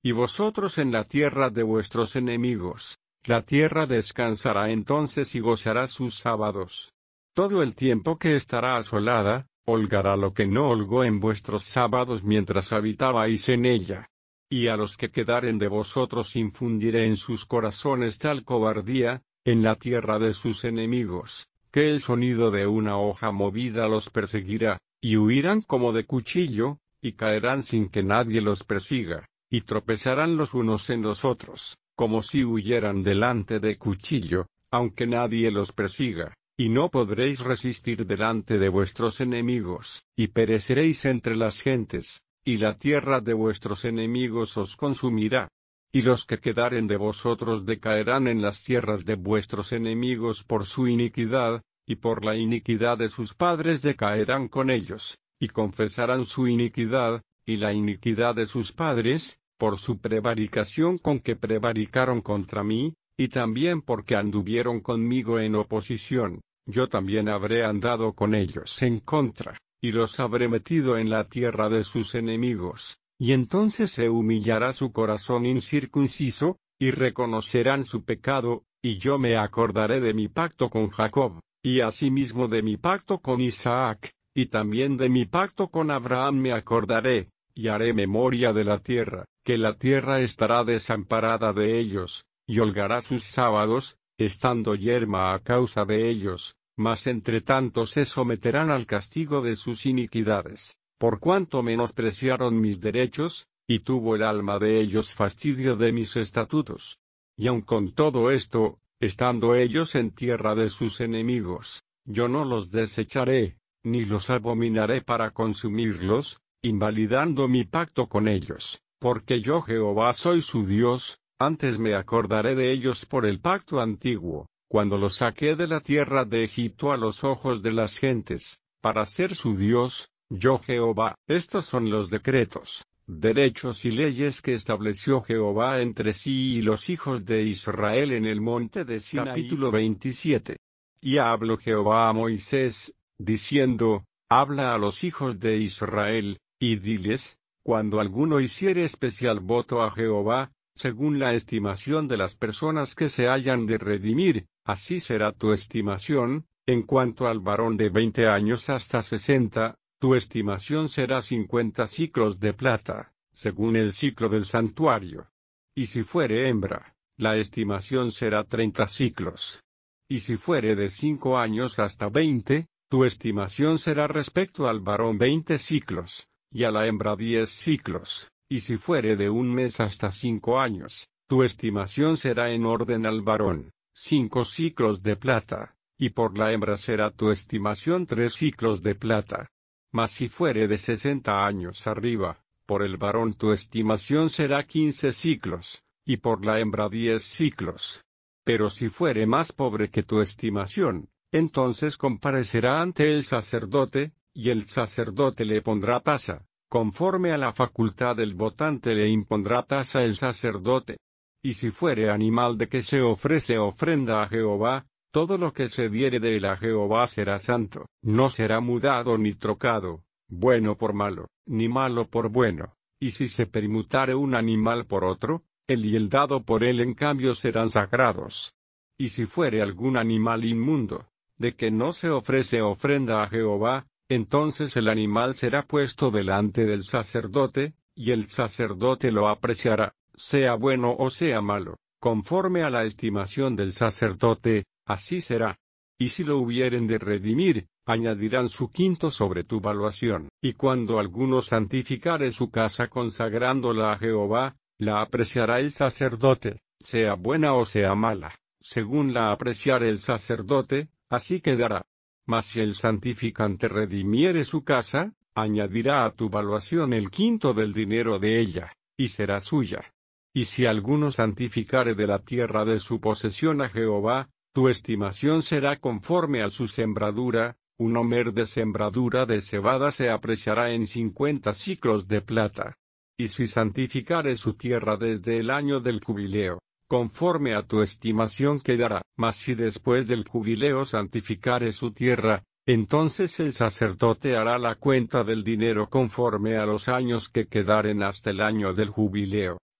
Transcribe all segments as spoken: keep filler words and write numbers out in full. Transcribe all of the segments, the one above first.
y vosotros en la tierra de vuestros enemigos. La tierra descansará entonces y gozará sus sábados. Todo el tiempo que estará asolada, holgará lo que no holgó en vuestros sábados mientras habitabais en ella. Y a los que quedaren de vosotros infundiré en sus corazones tal cobardía, en la tierra de sus enemigos, que el sonido de una hoja movida los perseguirá, y huirán como de cuchillo, y caerán sin que nadie los persiga, y tropezarán los unos en los otros, como si huyeran delante de cuchillo, aunque nadie los persiga, y no podréis resistir delante de vuestros enemigos, y pereceréis entre las gentes, y la tierra de vuestros enemigos os consumirá. Y los que quedaren de vosotros decaerán en las tierras de vuestros enemigos por su iniquidad, y por la iniquidad de sus padres decaerán con ellos, y confesarán su iniquidad, y la iniquidad de sus padres, por su prevaricación con que prevaricaron contra mí, y también porque anduvieron conmigo en oposición, yo también habré andado con ellos en contra, y los habré metido en la tierra de sus enemigos. Y entonces se humillará su corazón incircunciso, y reconocerán su pecado, y yo me acordaré de mi pacto con Jacob, y asimismo de mi pacto con Isaac, y también de mi pacto con Abraham me acordaré, y haré memoria de la tierra, que la tierra estará desamparada de ellos, y holgará sus sábados, estando yerma a causa de ellos, mas entre tanto se someterán al castigo de sus iniquidades. Por cuanto menospreciaron mis derechos, y tuvo el alma de ellos fastidio de mis estatutos. Y aun con todo esto, estando ellos en tierra de sus enemigos, yo no los desecharé, ni los abominaré para consumirlos, invalidando mi pacto con ellos, porque yo Jehová soy su Dios, antes me acordaré de ellos por el pacto antiguo, cuando los saqué de la tierra de Egipto a los ojos de las gentes, para ser su Dios. Yo Jehová. Estos son los decretos, derechos y leyes que estableció Jehová entre sí y los hijos de Israel en el monte de Sinaí. Capítulo veintisiete. Y habló Jehová a Moisés, diciendo, habla a los hijos de Israel, y diles, cuando alguno hiciere especial voto a Jehová, según la estimación de las personas que se hayan de redimir, así será tu estimación, en cuanto al varón de veinte años hasta sesenta, tu estimación será cincuenta siclos de plata, según el siclo del santuario. Y si fuere hembra, la estimación será treinta siclos. Y si fuere de cinco años hasta veinte, tu estimación será respecto al varón veinte siclos, y a la hembra diez siclos. Y si fuere de un mes hasta cinco años, tu estimación será en orden al varón, cinco siclos de plata, y por la hembra será tu estimación tres siclos de plata. Mas si fuere de sesenta años arriba, por el varón tu estimación será quince siclos, y por la hembra diez siclos. Pero si fuere más pobre que tu estimación, entonces comparecerá ante el sacerdote, y el sacerdote le pondrá tasa, conforme a la facultad del votante le impondrá tasa el sacerdote. Y si fuere animal de que se ofrece ofrenda a Jehová, todo lo que se diere de él a Jehová será santo, no será mudado ni trocado, bueno por malo, ni malo por bueno. Y si se permutare un animal por otro, él y el dado por él en cambio serán sagrados. Y si fuere algún animal inmundo, de que no se ofrece ofrenda a Jehová, entonces el animal será puesto delante del sacerdote, y el sacerdote lo apreciará, sea bueno o sea malo, conforme a la estimación del sacerdote, así será. Y si lo hubieren de redimir, añadirán su quinto sobre tu valuación. Y cuando alguno santificare su casa consagrándola a Jehová, la apreciará el sacerdote, sea buena o sea mala, según la apreciare el sacerdote, así quedará. Mas si el santificante redimiere su casa, añadirá a tu valuación el quinto del dinero de ella, y será suya. Y si alguno santificare de la tierra de su posesión a Jehová, tu estimación será conforme a su sembradura, un homer de sembradura de cebada se apreciará en cincuenta siclos de plata. Y si santificare su tierra desde el año del jubileo, conforme a tu estimación quedará. Mas si después del jubileo santificare su tierra, entonces el sacerdote hará la cuenta del dinero conforme a los años que quedaren hasta el año del jubileo,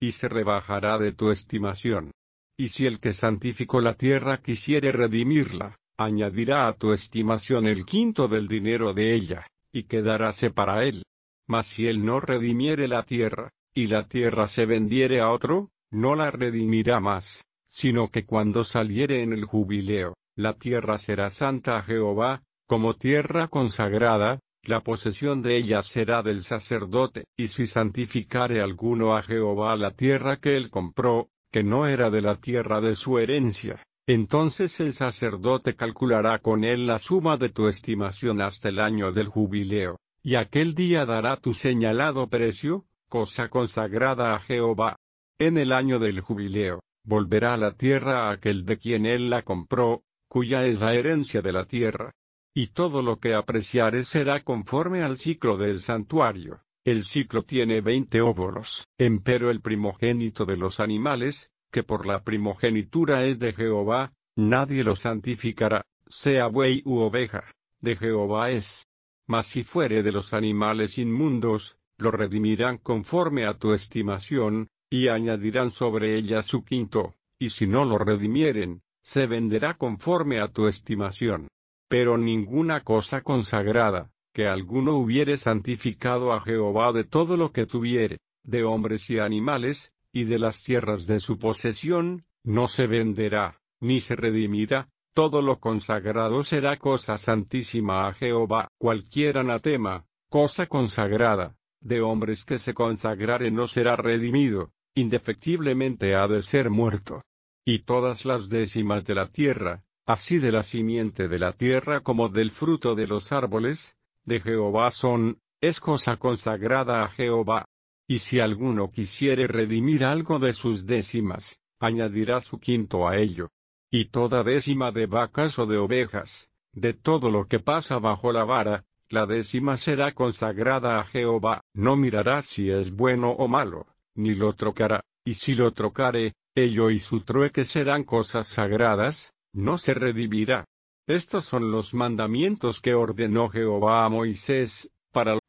y se rebajará de tu estimación. Y si el que santificó la tierra quisiere redimirla, añadirá a tu estimación el quinto del dinero de ella, y quedaráse para él. Mas si él no redimiere la tierra, y la tierra se vendiere a otro, no la redimirá más, sino que cuando saliere en el jubileo, la tierra será santa a Jehová, como tierra consagrada, la posesión de ella será del sacerdote. Y si santificare alguno a Jehová la tierra que él compró, que no era de la tierra de su herencia, entonces el sacerdote calculará con él la suma de tu estimación hasta el año del jubileo, y aquel día dará tu señalado precio, cosa consagrada a Jehová. En el año del jubileo, volverá la tierra a aquel de quien él la compró, cuya es la herencia de la tierra. Y todo lo que apreciare será conforme al ciclo del santuario. El ciclo tiene veinte óbolos. Empero el primogénito de los animales, que por la primogenitura es de Jehová, nadie lo santificará, sea buey u oveja, de Jehová es. Mas si fuere de los animales inmundos, lo redimirán conforme a tu estimación, y añadirán sobre ella su quinto, y si no lo redimieren, se venderá conforme a tu estimación. Pero ninguna cosa consagrada, que alguno hubiere santificado a Jehová de todo lo que tuviere, de hombres y animales, y de las tierras de su posesión, no se venderá, ni se redimirá. Todo lo consagrado será cosa santísima a Jehová. Cualquier anatema, cosa consagrada, de hombres que se consagrare no será redimido, indefectiblemente ha de ser muerto. Y todas las décimas de la tierra, así de la simiente de la tierra como del fruto de los árboles, de Jehová son, es cosa consagrada a Jehová. Y si alguno quisiere redimir algo de sus décimas, añadirá su quinto a ello. Y toda décima de vacas o de ovejas, de todo lo que pasa bajo la vara, la décima será consagrada a Jehová. No mirará si es bueno o malo, ni lo trocará, y si lo trocare, ello y su trueque serán cosas sagradas, no se redimirá. Estos son los mandamientos que ordenó Jehová a Moisés, para